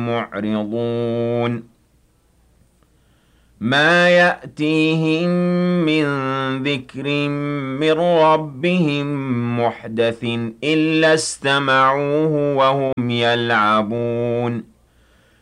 معرضون ما يأتيهم من ذكر من ربهم محدث إلا استمعوه وهم يلعبون